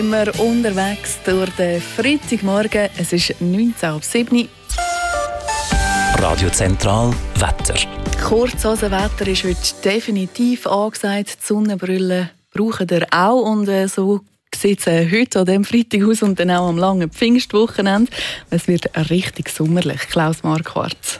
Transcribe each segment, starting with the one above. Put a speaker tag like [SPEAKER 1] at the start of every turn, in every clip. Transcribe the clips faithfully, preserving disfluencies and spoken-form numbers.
[SPEAKER 1] Wir unterwegs durch den Freitagmorgen. Es ist neunzehn Uhr sieben.
[SPEAKER 2] Radio Zentral Wetter.
[SPEAKER 1] Kurzhosenwetter ist heute definitiv angesagt. Die Sonnenbrille brauchen ihr auch. Und äh, so sieht es äh, heute an diesem Freitag aus und dann auch am langen Pfingstwochenende. Es wird richtig sommerlich. Klaus Marquardt.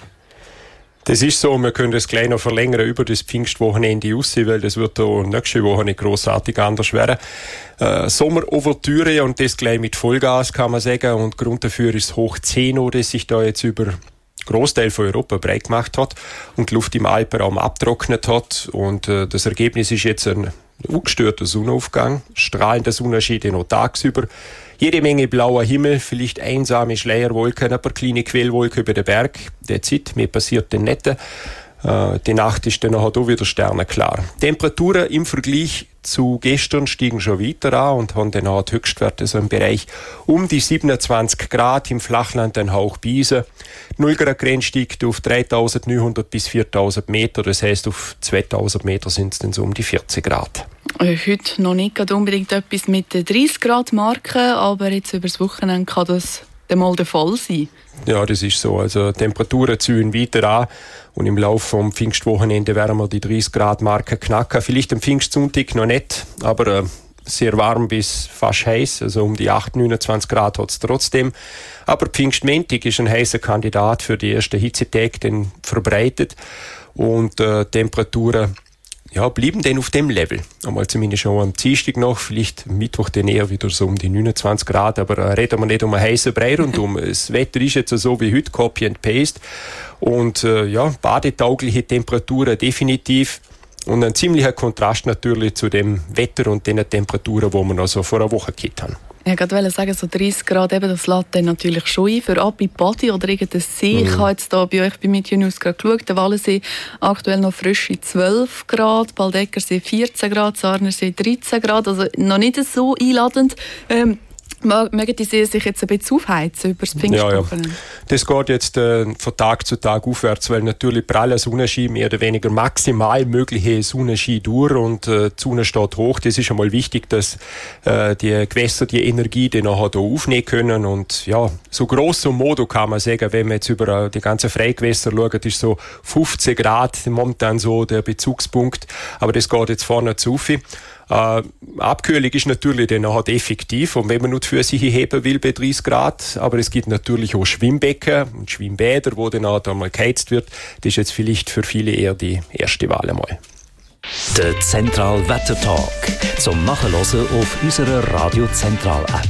[SPEAKER 3] Das ist so, wir können es gleich noch verlängern über das Pfingstwochenende raus, weil das wird auch nächste Woche nicht grossartig anders werden. Äh, Sommer-Ouvertüre und das gleich mit Vollgas, kann man sagen. Und Grund dafür ist hoch zehn Uhr, das sich da jetzt über Großteil von Europa breit gemacht hat und die Luft im Alpenraum abtrocknet hat. Und äh, das Ergebnis ist jetzt ein ungestörter Sonnenaufgang, strahlender Sonnenschein noch tagsüber. Jede Menge blauer Himmel, vielleicht einsame Schleierwolken, ein paar kleine Quellwolken über den Berg. That's it, mehr passiert dann nicht. Äh, die Nacht ist dann auch wieder sternenklar. Temperaturen im Vergleich zu gestern stiegen schon weiter an und haben dann auch die Höchstwerte so im Bereich um die siebenundzwanzig Grad, im Flachland ein Hauch Biese. null Grad Grenze steigt auf dreitausendneunhundert bis viertausend Meter, das heisst auf zweitausend Meter sind es dann so um die vierzig Grad.
[SPEAKER 1] Heute noch nicht unbedingt etwas mit der dreißig Grad Marke, aber jetzt über das Wochenende kann das dann mal der Fall sein.
[SPEAKER 3] Ja, das ist so. Also Temperaturen ziehen weiter an und im Laufe des Pfingstwochenende werden wir die dreißig Grad Marke knacken. Vielleicht am Pfingstsonntag noch nicht, aber äh, sehr warm bis fast heiß. Also um die achtundzwanzig, neunundzwanzig Grad hat es trotzdem. Aber Pfingstmontag ist ein heißer Kandidat für die ersten Hitzetage, den verbreitet. Und äh, Temperaturen ja, blieben denn auf dem Level. Einmal zumindest schon am Dienstag noch, vielleicht am Mittwoch dann eher wieder so um die neunundzwanzig Grad, aber äh, reden wir nicht um einen heißen Brei rundum. Das Wetter ist jetzt so wie heute, Copy and Paste. Und äh, ja, badetaugliche Temperaturen definitiv. Und ein ziemlicher Kontrast natürlich zu dem Wetter und den Temperaturen, die wir noch so vor einer Woche gehabt haben.
[SPEAKER 1] Ich wollte sagen, so dreißig Grad, eben, das lädt dann natürlich schon ein für Api-Padi oder irgendein See. Mhm. Ich habe jetzt hier bei euch bei Meteonews gerade geschaut, der Wallensee aktuell noch frische zwölf Grad, Baldeckersee vierzehn Grad, Sarnersee dreizehn Grad, also noch nicht so einladend. Ähm, Mögen die Seen sich jetzt ein bisschen aufheizen über das Pfingstwochenende?
[SPEAKER 3] Ja, ja. Das geht jetzt äh, von Tag zu Tag aufwärts, weil natürlich praller Sonnenschein, mehr oder weniger maximal mögliche Sonnenschein durch und äh, die Sonne steht hoch. Das ist einmal wichtig, dass äh, die Gewässer die Energie dann nachher da aufnehmen können. Und ja, so grosso modo kann man sagen, wenn man jetzt über äh, die ganzen Freigewässer schaut, ist so fünfzehn Grad momentan so der Bezugspunkt. Aber das geht jetzt vorne zu viel. Äh, Abkühlung ist natürlich dann auch effektiv und wenn man nur die Füße heben will bei dreißig Grad, aber es gibt natürlich auch Schwimmbecken und Schwimmbäder, wo dann auch einmal geheizt wird. Das ist jetzt vielleicht für viele eher die erste Wahl einmal.
[SPEAKER 2] Der Zentral Wetter Talk zum Nachhören auf unserer Radio Zentral App.